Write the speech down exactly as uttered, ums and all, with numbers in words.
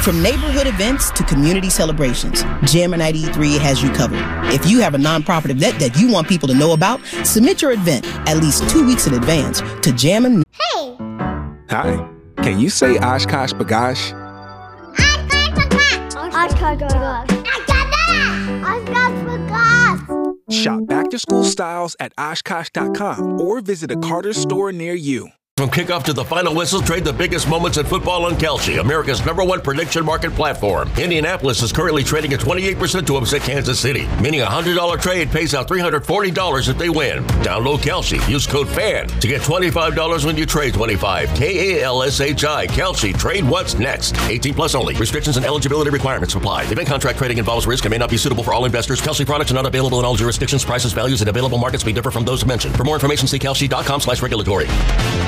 From neighborhood events to community celebrations, Jammer ninety-three has you covered. If you have a nonprofit event that you want people to know about, submit your event at least two weeks in advance to Jammer. Hey! Hi. Can you say Oshkosh B'gosh? Oshkosh B'gosh. Oshkosh B'gosh. Shop back-to-school styles at Oshkosh dot com or visit a Carter's store near you. From kickoff to the final whistle, trade the biggest moments in football on Kalshi, America's number one prediction market platform. Indianapolis is currently trading at twenty-eight percent to upset Kansas City, meaning a one hundred dollars trade pays out three hundred forty dollars if they win. Download Kalshi. Use code FAN to get twenty-five dollars when you trade twenty-five. K A L S H I. Kalshi. Trade what's next. eighteen plus only. Restrictions and eligibility requirements apply. Event contract trading involves risk and may not be suitable for all investors. Kalshi products are not available in all jurisdictions. Prices, values, and available markets may differ from those mentioned. For more information, see Kalshi dot com slash regulatory.